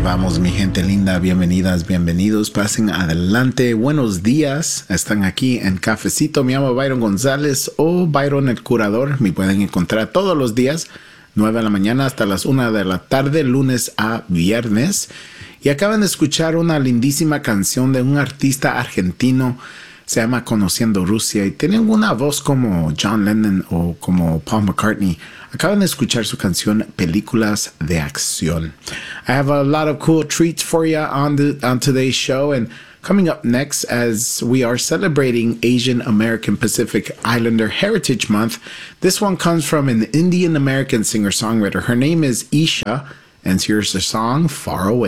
vamos, mi gente linda? Bienvenidas, bienvenidos. Pasen adelante. Buenos días. Están aquí en Cafecito. Me llamo Byron González o Byron el Curador. Me pueden encontrar todos los días, 9 de la mañana hasta las 1 de la tarde, lunes a viernes. Y acaban de escuchar una lindísima canción de un artista argentino. Se llama Conociendo Rusia y tienen una voz como John Lennon o como Paul McCartney. Acaban de escuchar su canción Películas de Acción. I have a lot of cool treats for you on today's show, and coming up next, as we are celebrating Asian American Pacific Islander Heritage Month, this one comes from an Indian American singer-songwriter. Her name is Isha, and here's the song Far Away.